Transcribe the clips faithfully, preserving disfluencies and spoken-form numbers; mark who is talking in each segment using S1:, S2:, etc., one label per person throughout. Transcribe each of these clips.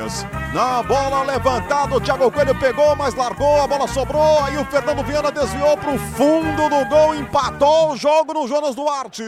S1: Anápolis. Na bola levantada, o Thiago Coelho pegou, mas largou, a bola sobrou. Aí o Fernando Viana desviou para o fundo do gol, empatou o jogo no Jonas Duarte.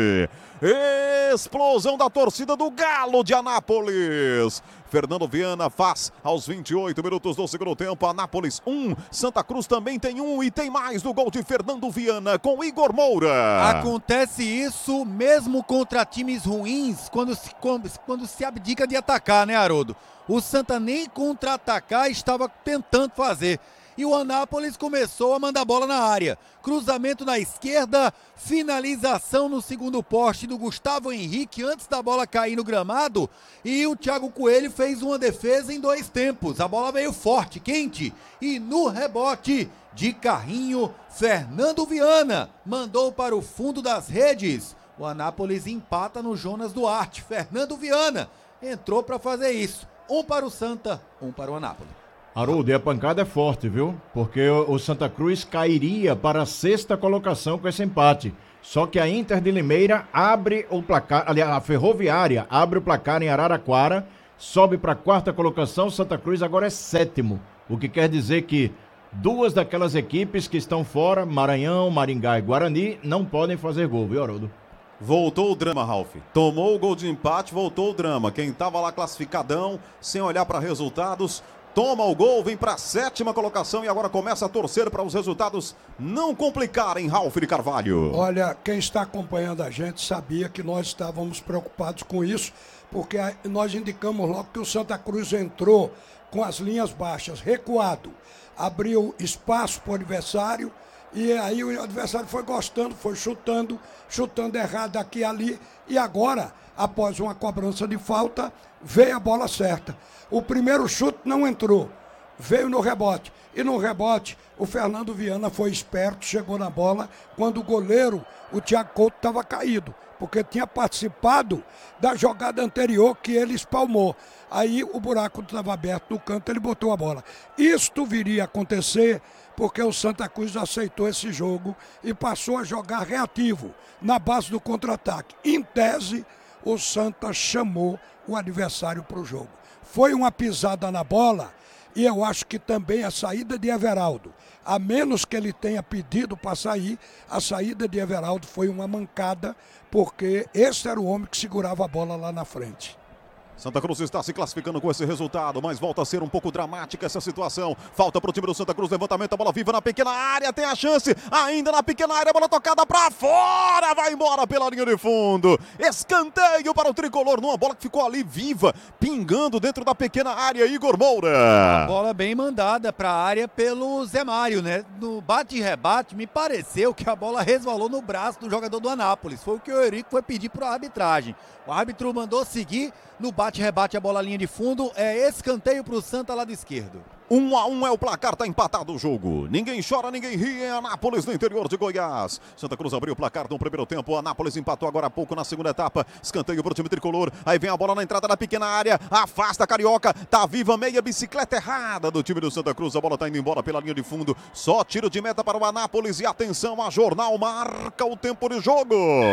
S1: Explosão da torcida do Galo de Anápolis. Fernando Viana faz aos vinte e oito minutos do segundo tempo. Anápolis um, Santa Cruz também tem um e tem mais do gol de Fernando Viana com Igor Moura.
S2: Acontece isso mesmo contra times ruins quando se, quando, quando se abdica de atacar, né, Haroldo? O Santa nem contra-atacar estava tentando fazer. E o Anápolis começou a mandar bola na área. Cruzamento na esquerda, finalização no segundo poste do Gustavo Henrique antes da bola cair no gramado. E o Thiago Coelho fez uma defesa em dois tempos. A bola veio forte, quente. E no rebote de carrinho, Fernando Viana mandou para o fundo das redes. O Anápolis empata no Jonas Duarte. Fernando Viana entrou para fazer isso. Um para o Santa, um para o Anápolis.
S3: Haroldo, e a pancada é forte, viu? Porque o Santa Cruz cairia para a sexta colocação com esse empate. Só que a Inter de Limeira abre o placar, aliás, a Ferroviária abre o placar em Araraquara, sobe para a quarta colocação, Santa Cruz agora é sétimo. O que quer dizer que duas daquelas equipes que estão fora, Maranhão, Maringá e Guarani, não podem fazer gol, viu, Haroldo?
S1: Voltou o drama, Ralf. Tomou o gol de empate, voltou o drama. Quem estava lá classificadão, sem olhar para resultados, toma o gol, vem para a sétima colocação e agora começa a torcer para os resultados não complicarem, Ralf de Carvalho.
S4: Olha, quem está acompanhando a gente sabia que nós estávamos preocupados com isso, porque nós indicamos logo que o Santa Cruz entrou com as linhas baixas, recuado, abriu espaço para o adversário e aí o adversário foi gostando, foi chutando, chutando errado aqui e ali e agora, após uma cobrança de falta, veio a bola certa. O primeiro chute não entrou, veio no rebote. E no rebote, o Fernando Viana foi esperto, chegou na bola, quando o goleiro, o Thiago Couto, estava caído, porque tinha participado da jogada anterior que ele espalmou. Aí o buraco estava aberto no canto, ele botou a bola. Isto viria a acontecer porque o Santa Cruz aceitou esse jogo e passou a jogar reativo, na base do contra-ataque. Em tese, o Santa chamou o adversário para o jogo. Foi uma pisada na bola e eu acho que também a saída de Everaldo, a menos que ele tenha pedido para sair, a saída de Everaldo foi uma mancada, porque esse era o homem que segurava a bola lá na frente.
S1: Santa Cruz está se classificando com esse resultado, mas volta a ser um pouco dramática essa situação. Falta para o time do Santa Cruz, levantamento, a bola viva na pequena área, tem a chance, ainda na pequena área, a bola tocada para fora, vai embora pela linha de fundo. Escanteio para o tricolor, numa bola que ficou ali viva, pingando dentro da pequena área, Igor Moura.
S2: A bola bem mandada para a área pelo Zé Mário, né? No bate e rebate, me pareceu que a bola resvalou no braço do jogador do Anápolis. Foi o que o Eurico foi pedir para a arbitragem. O árbitro mandou seguir no bate-rebate, a bola linha de fundo, é escanteio para o Santa lado esquerdo.
S1: Um a um é o placar, tá empatado o jogo. Ninguém chora, ninguém ri em Anápolis, no interior de Goiás. Santa Cruz abriu o placar no primeiro tempo, o Anápolis empatou agora há pouco na segunda etapa. Escanteio para o time tricolor, aí vem a bola na entrada da pequena área, afasta a Carioca, tá viva meia bicicleta errada do time do Santa Cruz. A bola tá indo embora pela linha de fundo, só tiro de meta para o Anápolis e atenção, a Jornal marca o tempo de jogo.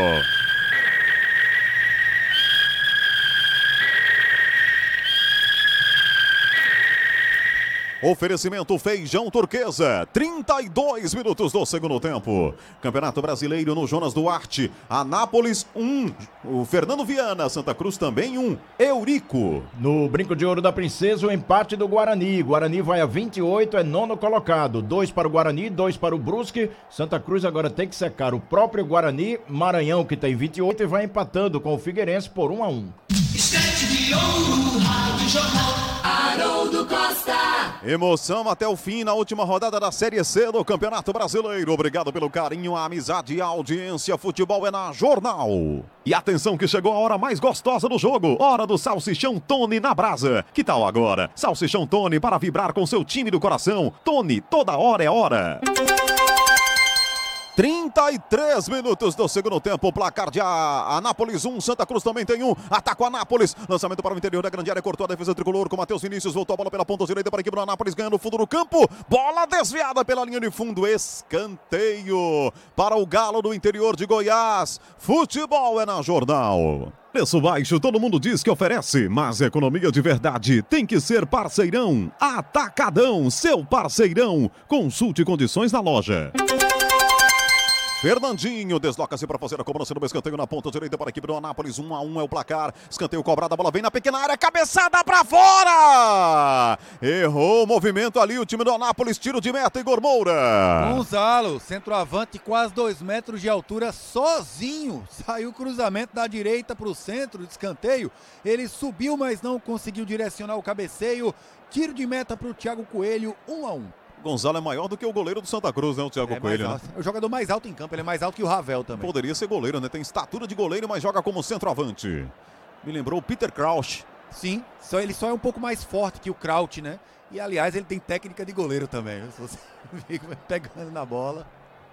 S1: Oferecimento Feijão Turquesa, trinta e dois minutos do segundo tempo. Campeonato Brasileiro no Jonas Duarte. Anápolis um, o Fernando Viana, Santa Cruz também um, Eurico.
S3: No Brinco de Ouro da Princesa, o empate do Guarani. Guarani vai a vinte e oito, é nono colocado. Dois para o Guarani, dois para o Brusque. Santa Cruz agora tem que secar o próprio Guarani. Maranhão, que tem vinte e oito, e vai empatando com o Figueirense por um a um.
S5: Estante de ouro, Rádio Jornal, Haroldo Costa.
S1: Emoção até o fim na última rodada da Série C do Campeonato Brasileiro. Obrigado pelo carinho, a amizade e a audiência. Futebol é na Jornal. E atenção que chegou a hora mais gostosa do jogo. Hora do Salsichão Tony na brasa. Que tal agora? Salsichão Tony para vibrar com seu time do coração. Tony, toda hora é hora. trinta e três minutos do segundo tempo, placar de Anápolis um, Santa Cruz também tem um, ataca o Anápolis, lançamento para o interior da grande área, cortou a defesa tricolor com Matheus Vinícius, voltou a bola pela ponta direita para a equipe do Anápolis, ganhando o fundo do campo, bola desviada pela linha de fundo, escanteio para o Galo do interior de Goiás, futebol é na Jornal. Preço baixo, todo mundo diz que oferece, mas economia de verdade tem que ser Parceirão. Atacadão, seu parceirão. Consulte condições na loja. Fernandinho desloca-se para fazer a cobrança no escanteio na ponta direita para a equipe do Anápolis. um a um é o placar. Escanteio cobrado, a bola vem na pequena área, cabeçada para fora! Errou o movimento ali o time do Anápolis, tiro de meta, Igor Moura.
S2: Gonzalo, centroavante, quase dois metros de altura, sozinho. Saiu o cruzamento da direita para o centro, de escanteio. Ele subiu, mas não conseguiu direcionar o cabeceio. Tiro de meta para o Thiago Coelho, um a um.
S1: Gonzalo é maior do que o goleiro do Santa Cruz, né? O Thiago
S2: é
S1: Coelho, né?
S2: É o jogador mais alto em campo, ele é mais alto que o Ravel também.
S1: Poderia ser goleiro, né? Tem estatura de goleiro, mas joga como centroavante. Me lembrou o Peter Crouch.
S2: Sim, só, ele só é um pouco mais forte que o Crouch, né? E aliás, ele tem técnica de goleiro também. Se você fica pegando na bola.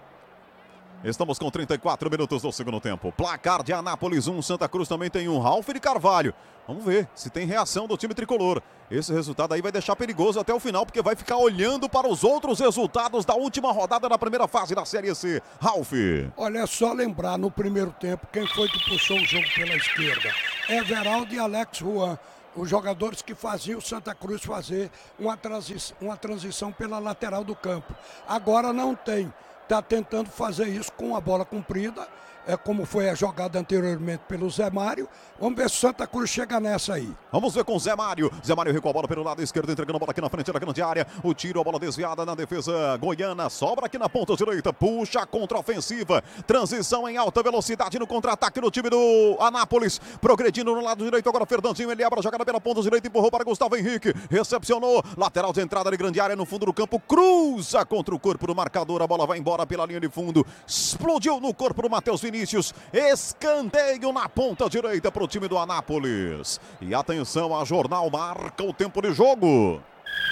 S1: Estamos com trinta e quatro minutos do segundo tempo. Placar de Anápolis um, Santa Cruz também tem um. Ralf de Carvalho. Vamos ver se tem reação do time tricolor. Esse resultado aí vai deixar perigoso até o final, porque vai ficar olhando para os outros resultados da última rodada da primeira fase da Série C. Ralf.
S4: Olha, é só lembrar no primeiro tempo quem foi que puxou o jogo pela esquerda. Everaldo e Alex Juan. Os jogadores que faziam o Santa Cruz fazer uma, transi- uma transição pela lateral do campo. Agora não tem. Está tentando fazer isso com a bola comprida, é como foi a jogada anteriormente pelo Zé Mário. Vamos ver se o Santa Cruz chega nessa aí.
S1: Vamos ver com o Zé Mário. Zé Mário recua a bola pelo lado esquerdo, entregando a bola aqui na frente da grande área. O tiro, a bola desviada na defesa goiana. Sobra aqui na ponta direita. Puxa a contra-ofensiva. Transição em alta velocidade no contra-ataque do time do Anápolis. Progredindo no lado direito. Agora Fernandinho. Ele abre a jogada pela ponta direita. Empurrou para Gustavo Henrique. Recepcionou. Lateral de entrada de grande área no fundo do campo. Cruza contra o corpo do marcador. A bola vai embora pela linha de fundo. Explodiu no corpo do Matheus Vinícius. Escanteio na ponta direita para o time do Anápolis. E atenção, a Jornal marca o tempo de jogo.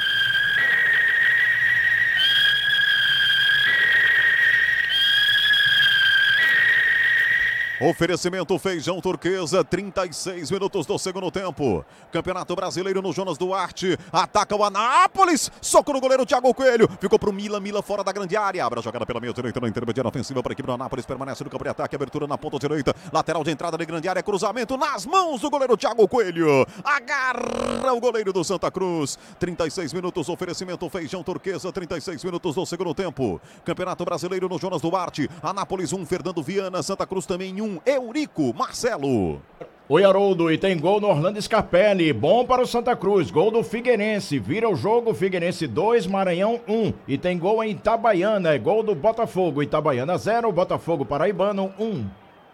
S1: Oferecimento Feijão Turquesa, trinta e seis minutos do segundo tempo. Campeonato Brasileiro no Jonas Duarte. Ataca o Anápolis. Soco no goleiro Thiago Coelho. Ficou pro Mila, Mila fora da grande área. Abre a jogada pela meia direita na intermediária ofensiva para a equipe do Anápolis. Permanece no campo de ataque. Abertura na ponta direita. Lateral de entrada de grande área. Cruzamento nas mãos do goleiro Thiago Coelho. Agarra o goleiro do Santa Cruz. trinta e seis minutos. Oferecimento Feijão Turquesa. trinta e seis minutos do segundo tempo. Campeonato Brasileiro no Jonas Duarte. Anápolis um, Fernando Viana. Santa Cruz também um. Eurico Marcelo.
S3: Oi, Haroldo, e tem gol no Orlando Scarpelli, bom para o Santa Cruz, gol do Figueirense, vira o jogo, Figueirense dois, Maranhão um, e tem gol em Itabaiana, é gol do Botafogo, Itabaiana zero, Botafogo Paraibano um.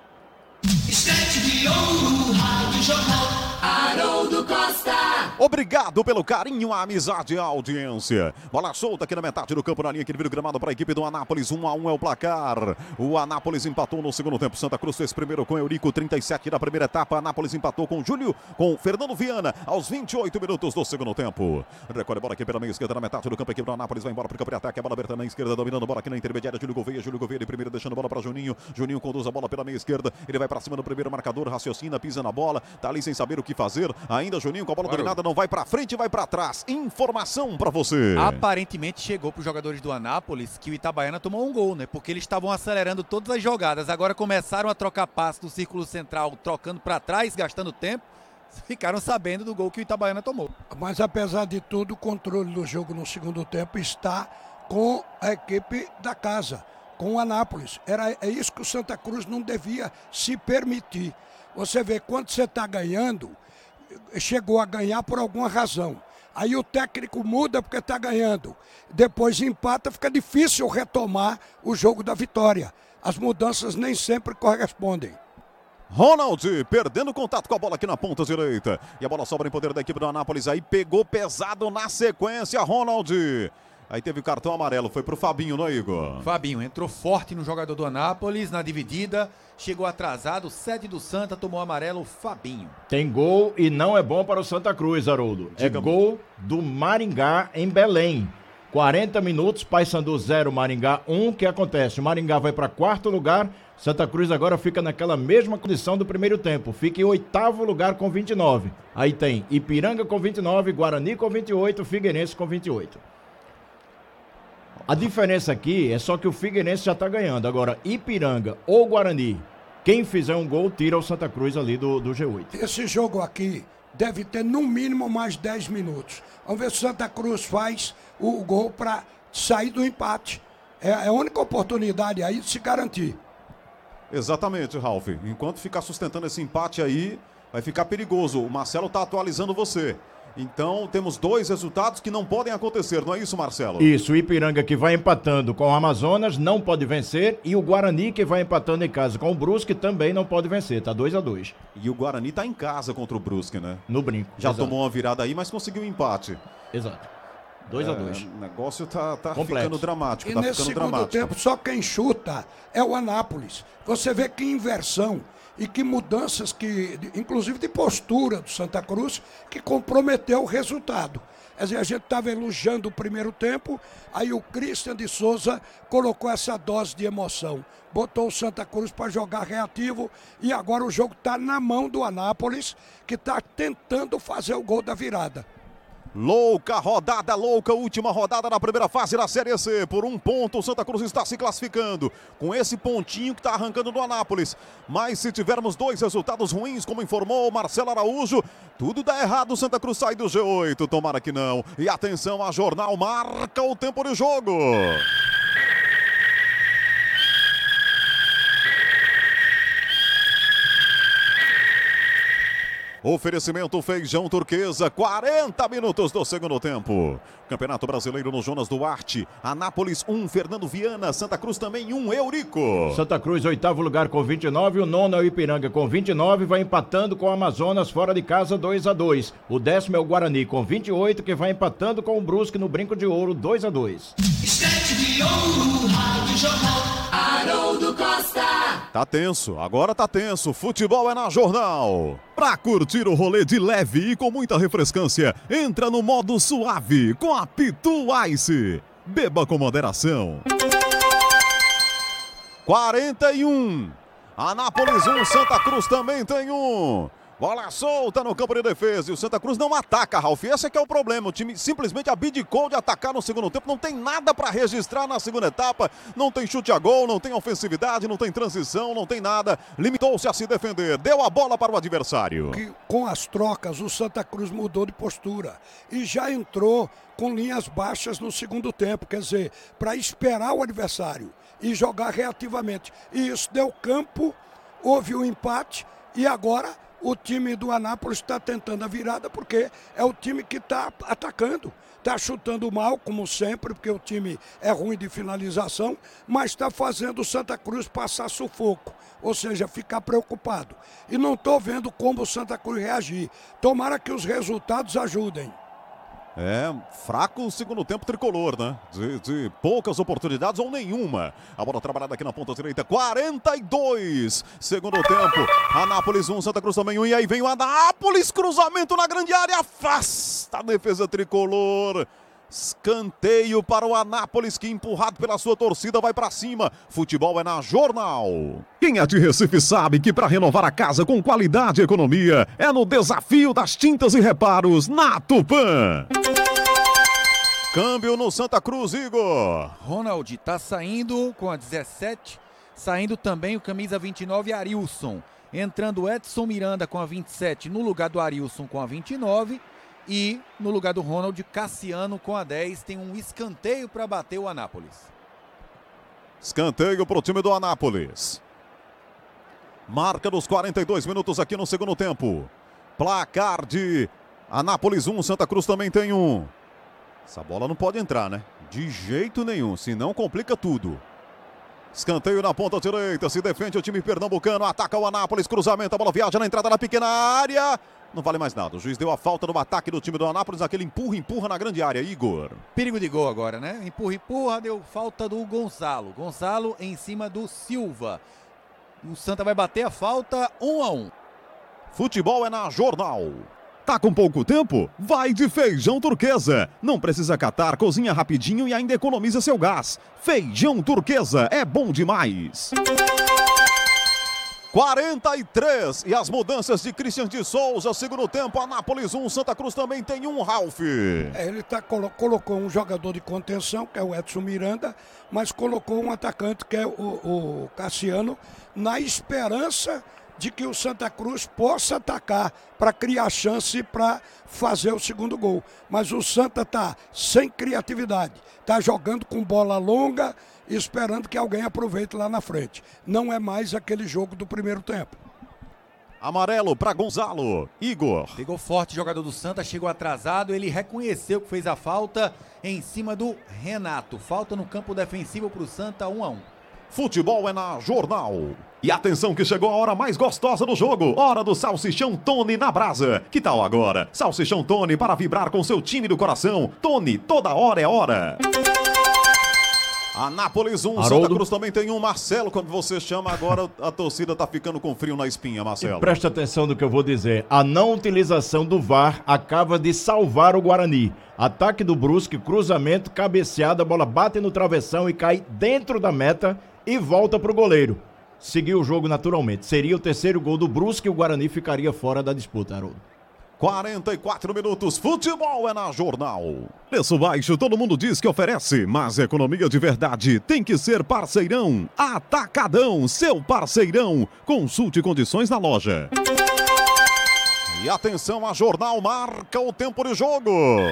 S5: Estante de ouro, Rádio Jornal, Haroldo Costa.
S1: Obrigado pelo carinho, a amizade e a audiência. Bola solta aqui na metade do campo, na linha que vira o gramado para a equipe do Anápolis. um a um é o placar. O Anápolis empatou no segundo tempo. Santa Cruz fez primeiro com Eurico, trinta e sete da primeira etapa. Anápolis empatou com Júlio, com Fernando Viana, aos vinte e oito minutos do segundo tempo. Recolhe a bola aqui pela meia esquerda, na metade do campo. A equipe do Anápolis vai embora para o campo de ataque. A bola aberta na esquerda, dominando a bola aqui na intermediária. Júlio Gouveia, Júlio Gouveia de primeiro, deixando a bola para Juninho. Juninho conduz a bola pela meia esquerda. Ele vai para cima do primeiro marcador, raciocina, pisa na bola. Tá ali sem saber o que fazer. Ainda Juninho com a bola claro. dominada, não vai para frente, vai para trás. Informação para você.
S2: Aparentemente chegou para os jogadores do Anápolis que o Itabaiana tomou um gol, né? Porque eles estavam acelerando todas as jogadas. Agora começaram a trocar passe do círculo central, trocando para trás, gastando tempo. Ficaram sabendo do gol que o Itabaiana tomou.
S4: Mas apesar de tudo, o controle do jogo no segundo tempo está com a equipe da casa, com o Anápolis. Era, é isso que o Santa Cruz não devia se permitir. Você vê, quando você está ganhando, chegou a ganhar por alguma razão. Aí o técnico muda porque está ganhando. Depois empata, fica difícil retomar o jogo da vitória. As mudanças nem sempre correspondem.
S1: Ronald perdendo contato com a bola aqui na ponta direita. E a bola sobra em poder da equipe do Anápolis. Aí pegou pesado na sequência, Ronald. Aí teve o cartão amarelo, foi pro Fabinho, não é, Igor?
S2: Fabinho entrou forte no jogador do Anápolis, na dividida, chegou atrasado, sede do Santa, tomou amarelo, Fabinho.
S3: Tem gol e não é bom para o Santa Cruz, Haroldo. É gol do Maringá em Belém. quarenta minutos, Paysandu zero, Maringá um. O que acontece? O Maringá vai para quarto lugar, Santa Cruz agora fica naquela mesma condição do primeiro tempo, fica em oitavo lugar com vinte e nove. Aí tem Ipiranga com vinte e nove, Guarani com vinte e oito, Figueirense com vinte e oito. A diferença aqui é só que o Figueirense já está ganhando. Agora, Ipiranga ou Guarani, quem fizer um gol tira o Santa Cruz ali do, do G oito.
S4: Esse jogo aqui deve ter no mínimo mais dez minutos. Vamos ver se o Santa Cruz faz o gol para sair do empate. É a única oportunidade aí de se garantir.
S1: Exatamente, Ralf. Enquanto ficar sustentando esse empate aí, vai ficar perigoso. O Marcelo está atualizando você. Então, temos dois resultados que não podem acontecer, não é isso, Marcelo?
S3: Isso, o Ipiranga que vai empatando com o Amazonas não pode vencer e o Guarani que vai empatando em casa com o Brusque também não pode vencer, tá dois a dois.
S1: E o Guarani tá em casa contra o Brusque, né?
S3: No brinco.
S1: Já
S3: exato.
S1: Tomou uma virada aí, mas conseguiu um empate.
S3: Exato. dois a dois.
S1: O negócio tá, tá
S3: Complexo.
S1: ficando dramático,
S4: E
S1: tá
S4: nesse
S1: ficando
S4: segundo
S1: dramático.
S4: tempo, só quem chuta é o Anápolis. Você vê que inversão e que mudanças, que, inclusive de postura do Santa Cruz, que comprometeu o resultado. Quer dizer, a gente estava elogiando o primeiro tempo, aí o Christian de Souza colocou essa dose de emoção. Botou o Santa Cruz para jogar reativo e agora o jogo está na mão do Anápolis, que está tentando fazer o gol da virada.
S1: Louca rodada, louca última rodada na primeira fase da Série C. Por um ponto, o Santa Cruz está se classificando. Com esse pontinho que está arrancando do Anápolis. Mas se tivermos dois resultados ruins, como informou o Marcelo Araújo, tudo dá errado, o Santa Cruz sai do G oito. Tomara que não. E atenção, a Jornal marca o tempo de jogo. Oferecimento Feijão Turquesa, quarenta minutos do segundo tempo. Campeonato Brasileiro no Jonas Duarte. Anápolis um, Fernando Viana. Santa Cruz também um, Eurico.
S3: Santa Cruz, oitavo lugar com vinte e nove. O nono é o Ipiranga com vinte e nove. Vai empatando com o Amazonas fora de casa dois a dois. O décimo é o Guarani com vinte e oito, que vai empatando com o Brusque no Brinco de Ouro dois a dois.
S5: Estante de ouro, Rádio Jornal, Haroldo Costa.
S1: Tá tenso, agora tá tenso. Futebol é na Jornal. Pra curtir o rolê de leve e com muita refrescância, entra no modo suave com a Pitu Ice. Beba com moderação. quarenta e um. Anápolis um, Santa Cruz também tem um. Bola solta no campo de defesa e o Santa Cruz não ataca, Ralf. Esse é que é o problema. O time simplesmente abdicou de atacar no segundo tempo. Não tem nada para registrar na segunda etapa. Não tem chute a gol, não tem ofensividade, não tem transição, não tem nada. Limitou-se a se defender. Deu a bola para o adversário.
S4: Que, com as trocas, o Santa Cruz mudou de postura e já entrou com linhas baixas no segundo tempo. Quer dizer, para esperar o adversário e jogar reativamente. E isso deu campo, houve um empate e agora o time do Anápolis está tentando a virada porque é o time que está atacando. Está chutando mal, como sempre, porque o time é ruim de finalização, mas está fazendo o Santa Cruz passar sufoco, ou seja, ficar preocupado. E não estou vendo como o Santa Cruz reagir. Tomara que os resultados ajudem.
S1: É, fraco o segundo tempo tricolor, né? De, de poucas oportunidades ou nenhuma. A bola trabalhada aqui na ponta direita, quarenta e dois. Segundo tempo, Anápolis um, Santa Cruz também um. E aí vem o Anápolis, cruzamento na grande área, afasta a defesa tricolor. Escanteio para o Anápolis, que empurrado pela sua torcida vai para cima. Futebol é na Jornal. Quem é de Recife sabe que para renovar a casa com qualidade e economia é no Desafio das Tintas e Reparos na Tupã. Câmbio no Santa Cruz, Igor.
S2: Ronald tá saindo com a dezessete, saindo também o camisa vinte e nove, Arilson. Entrando Edson Miranda com a vinte e sete no lugar do Arilson com a vinte e nove. E no lugar do Ronald, Cassiano com a dez. Tem um escanteio para bater o Anápolis.
S1: Escanteio para o time do Anápolis. Marca dos quarenta e dois minutos aqui no segundo tempo. Placar de Anápolis um, Santa Cruz também tem um. Essa bola não pode entrar, né? De jeito nenhum, senão complica tudo. Escanteio na ponta direita, se defende o time pernambucano, ataca o Anápolis, cruzamento, a bola viaja na entrada da pequena área. Não vale mais nada, o juiz deu a falta no ataque do time do Anápolis, aquele empurra, empurra na grande área, Igor.
S2: Perigo de gol agora, né? Empurra, empurra, deu falta do Gonzalo. Gonzalo em cima do Silva. O Santa vai bater a falta, um a um.
S1: Futebol é na Jornal. Tá com pouco tempo? Vai de Feijão Turquesa. Não precisa catar, cozinha rapidinho e ainda economiza seu gás. Feijão Turquesa é bom demais. quarenta e três e as mudanças de Christian de Souza, segundo tempo, Anápolis um, Santa Cruz também tem um, Ralf.
S4: É, ele tá, colo colocou um jogador de contenção, que é o Edson Miranda, mas colocou um atacante, que é o, o Cassiano, na esperança de que o Santa Cruz possa atacar para criar chance para fazer o segundo gol. Mas o Santa tá sem criatividade, tá jogando com bola longa, esperando que alguém aproveite lá na frente. Não é mais aquele jogo do primeiro tempo.
S1: Amarelo para Gonzalo. Igor.
S2: Pegou forte o jogador do Santa, chegou atrasado, ele reconheceu que fez a falta em cima do Renato. Falta no campo defensivo para o Santa, um a um.
S1: Futebol é na Jornal. E atenção que chegou a hora mais gostosa do jogo. Hora do Salsichão Tony na brasa. Que tal agora? Salsichão Tony para vibrar com seu time do coração. Tony, toda hora é hora. Anápolis um, Santa Cruz também tem um. Marcelo, quando você chama agora, a torcida tá ficando com frio na espinha, Marcelo.
S3: E presta atenção no que eu vou dizer. A não utilização do V A R acaba de salvar o Guarani. Ataque do Brusque, cruzamento, cabeceada, a bola bate no travessão e cai dentro da meta e volta pro goleiro. Seguiu o jogo naturalmente. Seria o terceiro gol do Brusque e o Guarani ficaria fora da disputa, Haroldo.
S1: quarenta e quatro minutos, futebol é na Jornal. Preço baixo, todo mundo diz que oferece, mas economia de verdade tem que ser parceirão. Atacadão, seu parceirão. Consulte condições na loja. E atenção, a Jornal marca o tempo de jogo.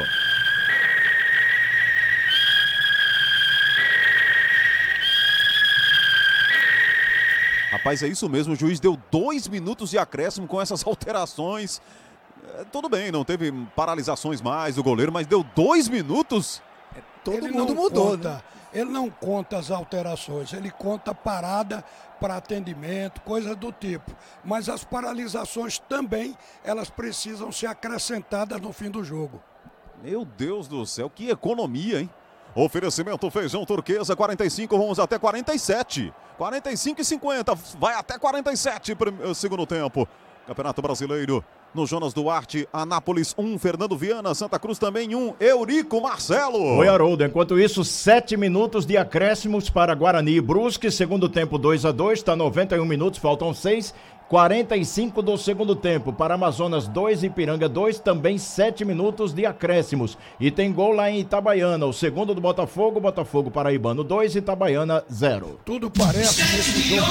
S1: Rapaz, é isso mesmo, o juiz deu dois minutos de acréscimo com essas alterações. É, tudo bem, não teve paralisações mais do goleiro, mas deu dois minutos.
S2: É, todo
S4: ele
S2: mundo
S4: não
S2: mudou,
S4: conta,
S2: né?
S4: Ele não conta as alterações, ele conta parada para atendimento, coisa do tipo. Mas as paralisações também, elas precisam ser acrescentadas no fim do jogo.
S1: Meu Deus do céu, que economia, hein? Oferecimento Feijão Turquesa, quarenta e cinco, vamos até quarenta e sete. quarenta e cinco e cinquenta, vai até quarenta e sete, segundo tempo. Campeonato Brasileiro, no Jonas Duarte, Anápolis um, Fernando Viana, Santa Cruz também um, Eurico Marcelo.
S3: Oi, Haroldo, enquanto isso, sete minutos de acréscimos para Guarani e Brusque, segundo tempo dois a dois, está noventa e um minutos, faltam seis. quarenta e cinco do segundo tempo, para Amazonas dois, Ipiranga dois, também sete minutos de acréscimos. E tem gol lá em Itabaiana, o segundo do Botafogo, Botafogo Paraibano dois, Itabaiana zero.
S4: Tudo parece nesse jogo.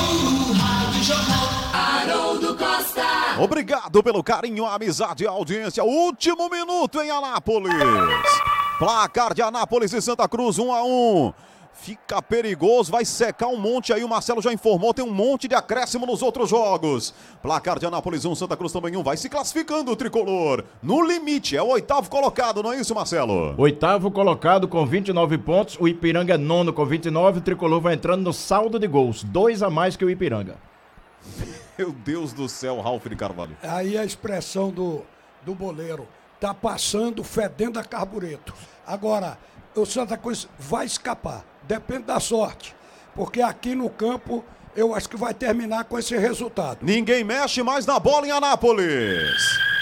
S5: Haroldo Costa.
S1: Obrigado pelo carinho, a amizade e a audiência. Último minuto em Anápolis. Placar de Anápolis e Santa Cruz, um a um. Fica perigoso, vai secar um monte aí, o Marcelo já informou, tem um monte de acréscimo nos outros jogos. Placar de Anápolis um, Santa Cruz também um, vai se classificando o tricolor. No limite, é o oitavo colocado, não é isso, Marcelo?
S3: Oitavo colocado com vinte e nove pontos, o Ipiranga é nono com vinte e nove, o tricolor vai entrando no saldo de gols, dois a mais que o Ipiranga.
S1: Meu Deus do céu, Ralf de Carvalho.
S4: Aí a expressão do, do boleiro, tá passando fedendo a carbureto. Agora, o Santa Cruz vai escapar. Depende da sorte, porque aqui no campo eu acho que vai terminar com esse resultado.
S1: Ninguém mexe mais na bola em Anápolis.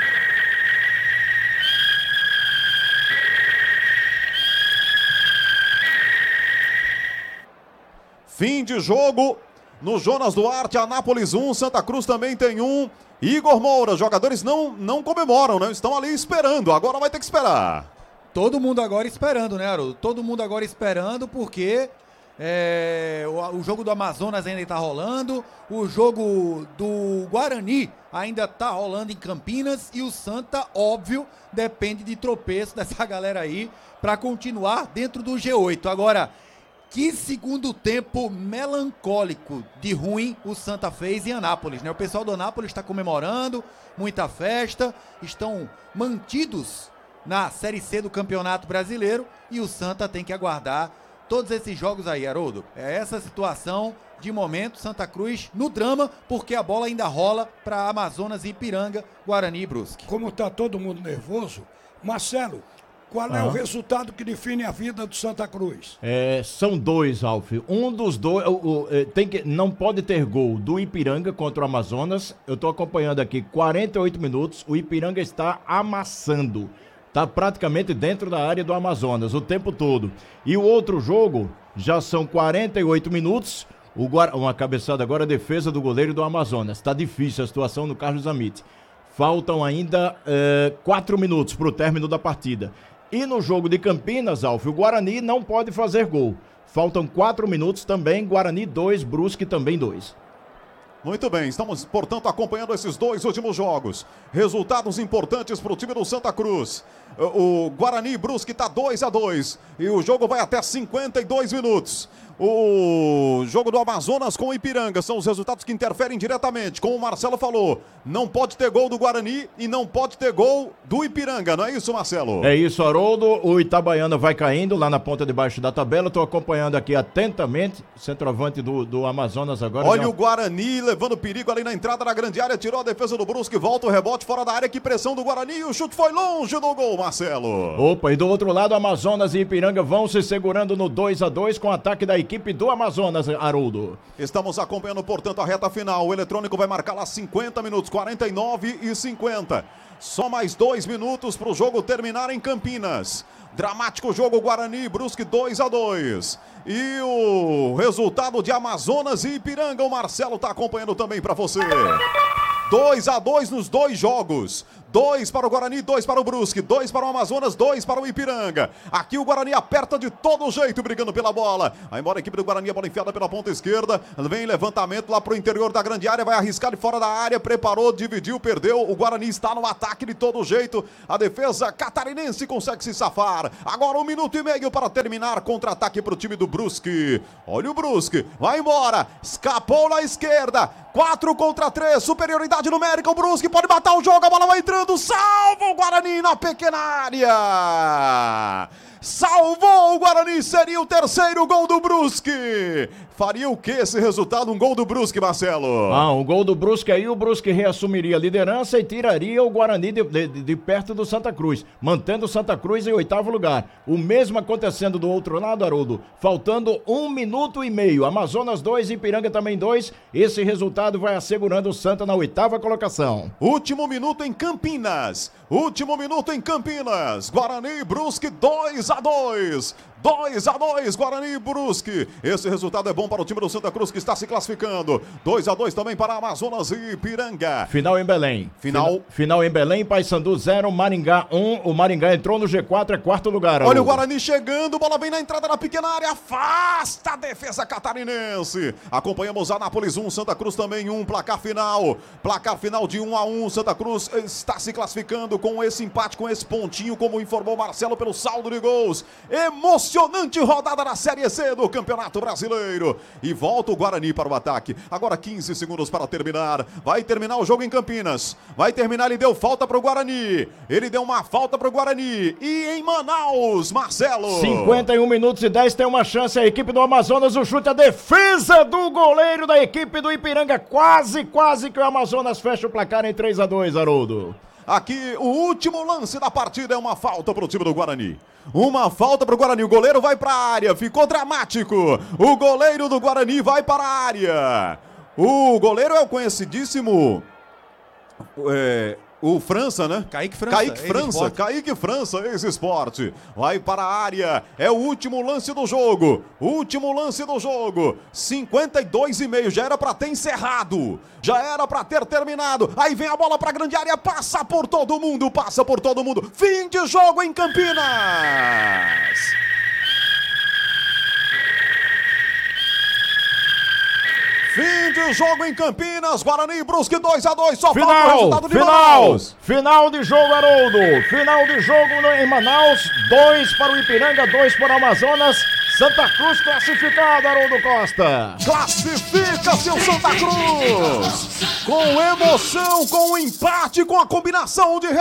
S1: Fim de jogo no Jonas Duarte, Anápolis um, Santa Cruz também tem um. Igor Moura, jogadores não, não comemoram, né? Estão ali esperando, agora vai ter que esperar.
S2: Todo mundo agora esperando, né, Haroldo? Todo mundo agora esperando porque é, o, o jogo do Amazonas ainda está rolando, o jogo do Guarani ainda está rolando em Campinas e o Santa, óbvio, depende de tropeço dessa galera aí para continuar dentro do G oito. Agora, que segundo tempo melancólico de ruim o Santa fez em Anápolis, né? O pessoal do Anápolis está comemorando, muita festa, estão mantidos na Série C do Campeonato Brasileiro e o Santa tem que aguardar todos esses jogos aí, Haroldo. É essa situação de momento, Santa Cruz no drama, porque a bola ainda rola para Amazonas e Ipiranga, Guarani e Brusque.
S4: Como está todo mundo nervoso, Marcelo, Qual é o resultado que define a vida do Santa Cruz?
S3: É, são dois, Alf. Um dos dois o, o, é, tem que, não pode ter gol do Ipiranga contra o Amazonas. Eu estou acompanhando aqui quarenta e oito minutos. O Ipiranga está amassando. Está praticamente dentro da área do Amazonas o tempo todo. E o outro jogo já são quarenta e oito minutos. O Guara... Uma cabeçada agora, a defesa do goleiro do Amazonas. Está difícil a situação no Carlos Amit. Faltam ainda é, quatro minutos para o término da partida. E no jogo de Campinas, Alf, o Guarani não pode fazer gol. Faltam quatro minutos também, Guarani dois, Brusque também dois.
S1: Muito bem, estamos, portanto, acompanhando esses dois últimos jogos. Resultados importantes para o time do Santa Cruz. O, o Guarani e Brusque está dois a dois e o jogo vai até cinquenta e dois minutos. O jogo do Amazonas com o Ipiranga são os resultados que interferem diretamente. Como o Marcelo falou, não pode ter gol do Guarani e não pode ter gol do Ipiranga, não é isso, Marcelo?
S3: É isso, Haroldo. O Itabaiana vai caindo lá na ponta de baixo da tabela. Estou acompanhando aqui atentamente. Centroavante do, do Amazonas agora.
S1: Olha
S3: já...
S1: o Guarani levando perigo ali na entrada da grande área. Tirou a defesa do Brusque, volta o rebote fora da área. Que pressão do Guarani e o chute foi longe do gol, Marcelo.
S3: Opa, e do outro lado, Amazonas e Ipiranga vão se segurando no dois a dois com o ataque da equipe do Amazonas, Haroldo.
S1: Estamos acompanhando, portanto, a reta final. O eletrônico vai marcar lá cinquenta minutos, quarenta e nove e cinquenta. Só mais dois minutos para o jogo terminar em Campinas. Dramático jogo, Guarani e Brusque dois a dois. E o resultado de Amazonas e Ipiranga, o Marcelo está acompanhando também para você. dois a dois nos dois jogos. Dois para o Guarani, dois para o Brusque, dois para o Amazonas, dois para o Ipiranga. Aqui o Guarani aperta de todo jeito, brigando pela bola. Vai embora a equipe do Guarani, a bola enfiada pela ponta esquerda. Vem levantamento lá para o interior da grande área, vai arriscar de fora da área, preparou, dividiu, perdeu. O Guarani está no ataque de todo jeito. A defesa catarinense consegue se safar. Agora um minuto e meio para terminar. Contra-ataque para o time do Brusque. Olha o Brusque, vai embora. Escapou na esquerda. quatro contra três, superioridade numérica. O Brusque pode matar o jogo, a bola vai entrando. Salva o Guarani na pequena área. Salvou o Guarani, seria o terceiro gol do Brusque. Faria o que esse resultado? Um gol do Brusque, Marcelo?
S3: Ah, um gol do Brusque aí, o Brusque reassumiria a liderança e tiraria o Guarani de, de, de perto do Santa Cruz, mantendo o Santa Cruz em oitavo lugar. O mesmo acontecendo do outro lado, Haroldo, faltando um minuto e meio. Amazonas dois, Ipiranga também dois. Esse resultado vai assegurando o Santa na oitava colocação.
S1: Último minuto em Campinas. Último minuto em Campinas. Guarani e Brusque dois a dois. dois a dois, Guarani e Brusque. Esse resultado é bom para o time do Santa Cruz, que está se classificando. dois a dois também para Amazonas e Ipiranga.
S3: Final em Belém.
S1: Final.
S3: Final, final em Belém, Paysandu zero, Maringá um. O Maringá entrou no G quatro, é quarto lugar.
S1: Olha
S3: Haroldo.
S1: o Guarani chegando, bola vem na entrada da pequena área, afasta a defesa catarinense. Acompanhamos Anápolis um, Santa Cruz também um, placar final. Placar final de um a um, Santa Cruz está se classificando com esse empate, com esse pontinho, como informou Marcelo pelo saldo de gols. Emocionante rodada na Série C do Campeonato Brasileiro. E volta o Guarani para o ataque. Agora quinze segundos para terminar. Vai terminar o jogo em Campinas. Vai terminar, ele deu falta para o Guarani. Ele deu uma falta para o Guarani. E em Manaus, Marcelo.
S3: cinquenta e um minutos e dez, tem uma chance a equipe do Amazonas, o chute, a defesa do goleiro da equipe do Ipiranga. Quase, quase que o Amazonas fecha o placar em três a dois, Haroldo.
S1: Aqui o último lance da partida é uma falta para o time do Guarani. Uma falta para o Guarani, o goleiro vai para a área, ficou dramático. O goleiro do Guarani vai para a área. O goleiro é o conhecidíssimo... É... O França, né?
S2: Kaique França.
S1: Kaique França, Kaique França, ex-esporte. Vai para a área. É o último lance do jogo. Último lance do jogo. cinquenta e dois e meio. Já era para ter encerrado. Já era para ter terminado. Aí vem a bola para a grande área. Passa por todo mundo. Passa por todo mundo. Fim de jogo em Campinas. Fim de jogo em Campinas, Guarani e Brusque dois a dois, só
S3: final,
S1: falta o resultado de
S3: final,
S1: Manaus.
S3: Final de jogo, Haroldo. Final de jogo em Manaus, dois para o Ipiranga, dois para o Amazonas. Santa Cruz classificado, Haroldo Costa.
S1: Classifica-se o Santa Cruz. Com emoção, com empate, com a combinação de